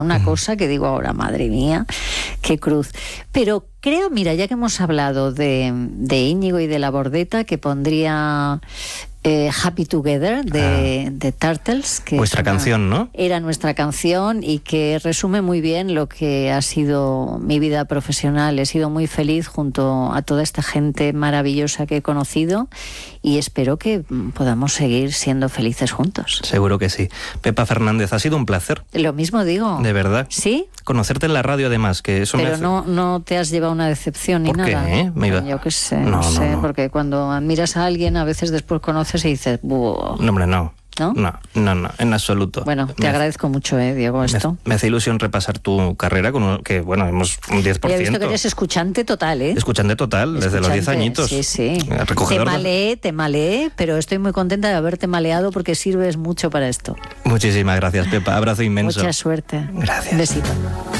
Una cosa que digo ahora, madre mía, qué cruz. Pero creo, mira, ya que hemos hablado de Íñigo y de La Bordeta, que pondría Happy Together de Turtles, que vuestra canción, ¿no? Era nuestra canción y que resume muy bien lo que ha sido mi vida profesional. He sido muy feliz junto a toda esta gente maravillosa que he conocido y espero que podamos seguir siendo felices juntos. Seguro que sí. Pepa Fernández, ha sido un placer. Lo mismo digo. De verdad. ¿Sí? Conocerte en la radio, además, que eso pero me hace... no te has llevado una decepción ni ¿Por qué? nada. Yo qué sé, no sé, porque cuando admiras a alguien a veces después conoces y dices, ¡buah! No, hombre, no. ¿No? No, en absoluto. Bueno, te agradezco mucho, Diego, esto. Me hace ilusión repasar tu carrera, que bueno, hemos un 10%. He visto que eres escuchante total, ¿eh? Escuchante total, desde los 10 añitos. Sí. Te maleé, pero estoy muy contenta de haberte maleado porque sirves mucho para esto. Muchísimas gracias, Pepa. Abrazo inmenso. Mucha suerte. Gracias. Un besito.